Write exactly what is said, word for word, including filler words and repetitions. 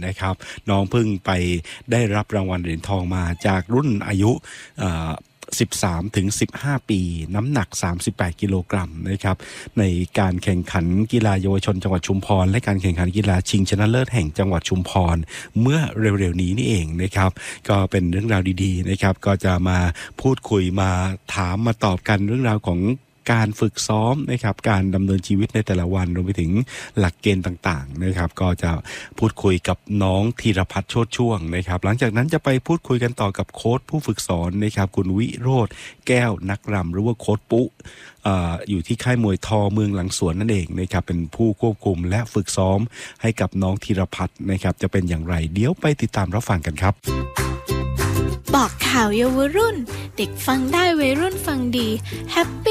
นะครับน้องเพิ่งไปได้รับรางวัลเหรียญทองมาจากรุ่นอายุสิบสามถึงสิบห้าปีน้ำหนักสามสิบแปดกิโลกรัมนะครับในการแข่งขันกีฬาเยาวชนจังหวัดชุมพรและการแข่งขันกีฬาชิงชนะเลิศแห่งจังหวัดชุมพรเมื่อเร็วๆนี้นี่เองนะครับก็เป็นเรื่องราวดีๆนะครับก็จะมาพูดคุยมาถามมาตอบกันเรื่องราวของการฝึกซ้อมนะครับการดำเนินชีวิตในแต่ละวันรวมไปถึงหลักเกณฑ์ต่างๆนะครับก็จะพูดคุยกับน้องธีรพัฒน์โชติช่วงนะครับหลังจากนั้นจะไปพูดคุยกันต่อกับโค้ชผู้ฝึกสอนนะครับคุณวิโรจน์แก้วนักรำหรือว่าโค้ชปุ๊อ่าอยู่ที่ค่ายมวยทอเมืองหลังสวนนั่นเองนะครับเป็นผู้ควบคุมและฝึกซ้อมให้กับน้องธีรพัฒน์นะครับจะเป็นอย่างไรเดี๋ยวไปติดตามรับฟังกันครับบอกข่าวเยาวรุ่นเด็กฟังได้วัยรุ่นฟังดีแฮปปี้